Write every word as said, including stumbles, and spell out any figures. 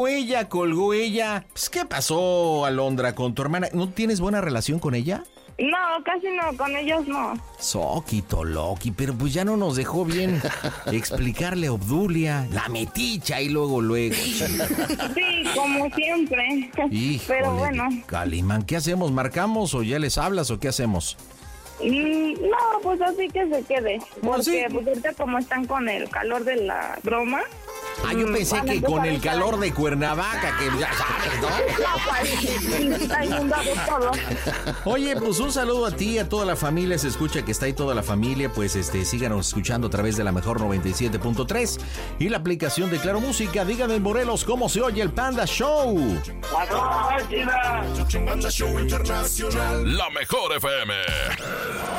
Ella colgó ella. Pues, ¿qué pasó, Alondra, con tu hermana? ¿No tienes buena relación con ella? No, casi no, con ellos no. Soquito, Loki, pero pues ya no nos dejó bien explicarle a Obdulia, la meticha y luego, luego. Sí, como siempre. Híjole, pero bueno. Calimán, ¿qué hacemos? ¿Marcamos o ya les hablas o qué hacemos? Mm, no, pues así que se quede. Porque sí? pues ahorita como están con el calor de la broma. Ah, yo pensé Van a que empezar con a el estar- calor de Cuernavaca, que ya sabes, ¿no? Está inundado todo. Oye, pues un saludo a ti, a toda la familia. Se escucha que está ahí toda la familia. Pues este, síganos escuchando a través de la mejor noventa y siete punto tres y la aplicación de Claro Música. Díganme en Morelos cómo se oye el Panda Show. La mejor F M.